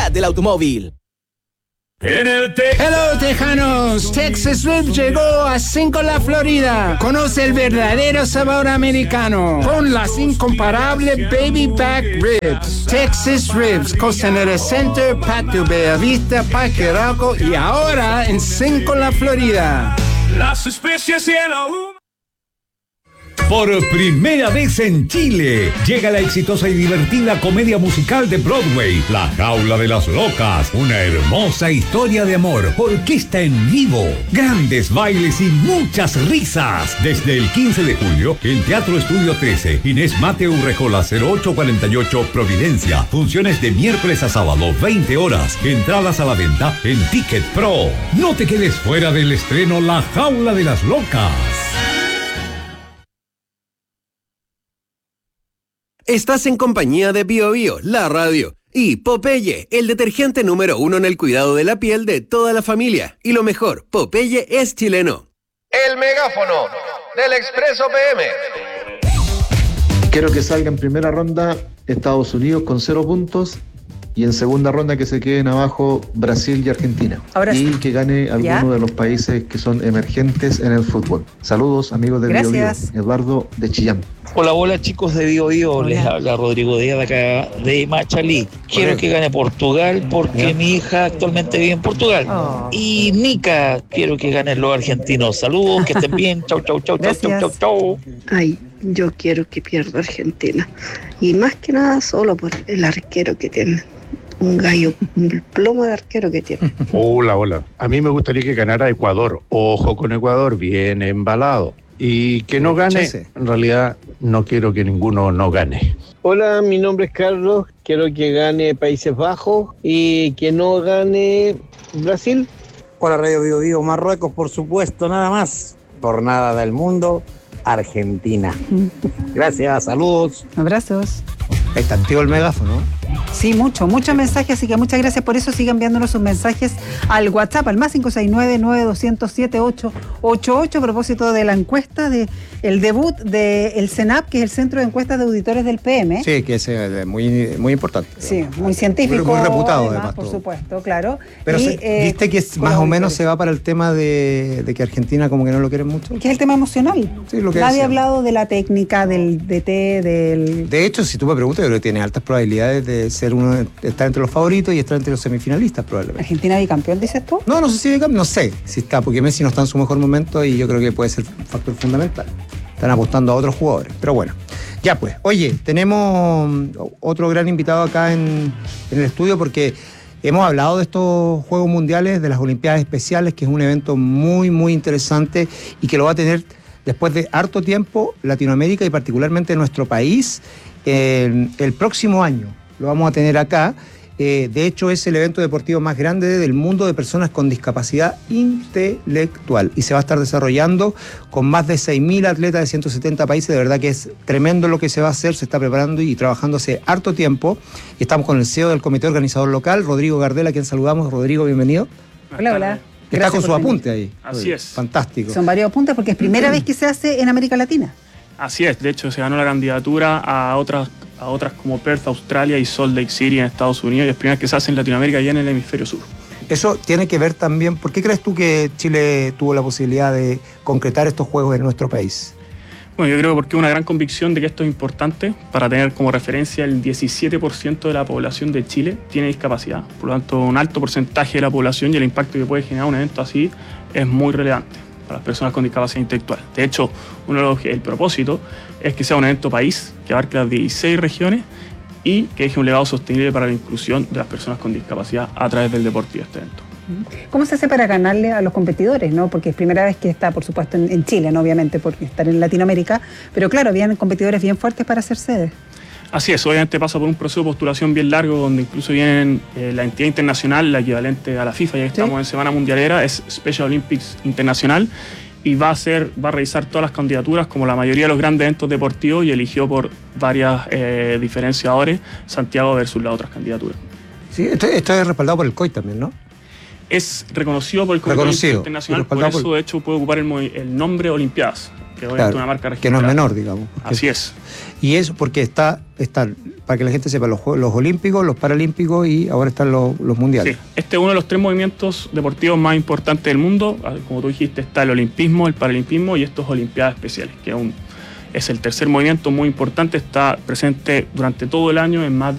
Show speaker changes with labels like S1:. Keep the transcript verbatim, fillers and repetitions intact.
S1: calidad del automóvil.
S2: En el te-
S3: Hello Tejanos, Texas Ribs llegó a Cinco La Florida. Conoce el verdadero sabor americano con las incomparables Baby Back Ribs. Texas Ribs, Costanera Center, Patio Bellavista, Parque Arauco y ahora en Cinco La Florida.
S2: Las especies y el ahumado.
S4: Por primera vez en Chile, llega la exitosa y divertida comedia musical de Broadway, La Jaula de las Locas, una hermosa historia de amor, orquesta en vivo, grandes bailes y muchas risas. Desde el quince de julio, en Teatro Estudio trece, Inés Mateu Rejola cero ocho cuarenta y ocho, Providencia. Funciones de miércoles a sábado, veinte horas. Entradas a la venta en Ticket Pro. No te quedes fuera del estreno La Jaula de las Locas.
S5: Estás en compañía de Bio Bio, la radio, y Popeye, el detergente número uno en el cuidado de la piel de toda la familia. Y lo mejor, Popeye es chileno.
S6: El megáfono del Expreso P M.
S7: Quiero que salga en primera ronda Estados Unidos con cero puntos y en segunda ronda que se queden abajo Brasil y Argentina.
S8: Ahora
S7: y
S8: sí.
S7: que gane alguno
S8: ¿Ya?
S7: de los países que son emergentes en el fútbol. Saludos, amigos de Bio Bio.
S8: Gracias.
S7: Eduardo de Chillán.
S9: Hola, hola chicos de Bio Bio,
S8: Hola.
S9: les habla Rodrigo Díaz de acá de Machalí. Quiero que gane Portugal porque mi hija actualmente vive en Portugal.
S8: Oh.
S9: Y Nica, quiero que ganen los argentinos. Saludos, que estén bien. Chau, chau, chau, chau, chau, chau, chau.
S10: Ay, yo quiero que pierda Argentina. Y más que nada solo por el arquero que tiene. Un gallo, un plomo de arquero que tiene.
S11: Hola, hola. A mí me gustaría que ganara Ecuador. Ojo con Ecuador, bien embalado. Y que no gane, en realidad no quiero que ninguno no gane.
S12: Hola, mi nombre es Carlos. Quiero que gane Países Bajos y que no gane Brasil.
S13: Hola, Radio Bio Bio, Marruecos, por supuesto, nada más. Por nada del mundo, Argentina. Gracias, saludos.
S8: Abrazos.
S14: Ahí está activo el megáfono.
S8: Sí, mucho, muchos mensajes, así que muchas gracias por eso. Sigan enviándonos sus mensajes al WhatsApp, al más cinco seis nueve, nueve dos cero siete, ocho ocho ocho, a propósito de la encuesta, de el debut del CENAP, que es el Centro de Encuestas de Auditores del P M.
S14: Sí, que es eh, muy, muy importante.
S8: Sí, muy científico.
S14: Muy, muy reputado,
S8: además,
S14: además.
S8: por
S14: todo.
S8: supuesto, claro.
S14: Pero
S8: y,
S14: se,
S8: eh,
S14: viste que es, más o menos se va para el tema de, de que Argentina como que no lo quiere mucho.
S8: Que es el tema emocional.
S14: Sí, lo que
S8: Nadie
S14: decía.
S8: ha hablado de la técnica, del D T, del...
S14: De hecho, si tú me preguntas, yo creo que tiene altas probabilidades de ser uno, de estar entre los favoritos y estar entre los semifinalistas probablemente.
S8: ¿Argentina bicampeón, dices tú?
S14: No, no sé si bicampeón, no sé si está, porque Messi no está en su mejor momento y yo creo que puede ser un factor fundamental. Están apostando a otros jugadores, pero bueno. Ya pues, oye, tenemos otro gran invitado acá en, en el estudio porque hemos hablado de estos Juegos Mundiales, de las Olimpiadas Especiales, que es un evento muy, muy interesante y que lo va a tener después de harto tiempo Latinoamérica y particularmente nuestro país el, el próximo año. Lo vamos a tener acá. Eh, de hecho, es el evento deportivo más grande del mundo de personas con discapacidad intelectual y se va a estar desarrollando con más de seis mil atletas de ciento setenta países. De verdad que es tremendo lo que se va a hacer, se está preparando y trabajando hace harto tiempo. Y estamos con el C E O del comité organizador local, Rodrigo Gardel, a quien saludamos. Rodrigo, bienvenido.
S8: Hola, hola.
S14: Está
S8: Gracias
S14: con su
S8: por
S14: apunte ahí.
S15: Así es.
S14: Fantástico.
S8: Son varios apuntes porque es primera vez que se hace en América Latina.
S15: Así es, de hecho se ganó la candidatura a otras, a otras como Perth, Australia y Salt Lake City en Estados Unidos, y es primera vez que se hace en Latinoamérica y en el hemisferio sur.
S14: Eso tiene que ver también, ¿por qué crees tú que Chile tuvo la posibilidad de concretar estos juegos en nuestro país?
S15: Bueno, yo creo porque una gran convicción de que esto es importante para tener como referencia el diecisiete por ciento de la población de Chile tiene discapacidad. Por lo tanto, un alto porcentaje de la población y el impacto que puede generar un evento así es muy relevante para las personas con discapacidad intelectual. De hecho, uno de los, el propósito es que sea un evento país que abarque las dieciséis regiones y que deje un legado sostenible para la inclusión de las personas con discapacidad a través del deporte y de este evento.
S8: ¿Cómo se hace para ganarle a los competidores, no? Porque es primera vez que está, por supuesto, en, en Chile, ¿no? Obviamente, porque estar en Latinoamérica, pero claro, vienen competidores bien fuertes para hacer sede.
S15: Así es, obviamente pasa por un proceso de postulación bien largo, donde incluso vienen eh, la entidad internacional, la equivalente a la FIFA, ya que estamos en Semana Mundialera, es Special Olympics Internacional, y va a hacer, va a revisar todas las candidaturas, como la mayoría de los grandes eventos deportivos, y eligió por varias eh, diferenciadores Santiago versus las otras candidaturas.
S14: Sí, esto, esto es respaldado por el C O I también, ¿no?
S15: Es reconocido por el Comité Olímpico Internacional, por eso de hecho puede ocupar el, el nombre Olimpiadas. que obviamente
S14: Claro,
S15: una marca
S14: que no es
S15: registrada.
S14: menor, digamos.
S15: Así es.
S14: Y eso porque está, están, para que la gente sepa, los, Juegos- los Olímpicos, los Paralímpicos y ahora están los, los Mundiales.
S15: Sí, este es uno de los tres movimientos deportivos más importantes del mundo. Como tú dijiste, está el olimpismo, el paralimpismo y estos Olimpiadas Especiales, que es, un, es el tercer movimiento muy importante, está presente durante todo el año en más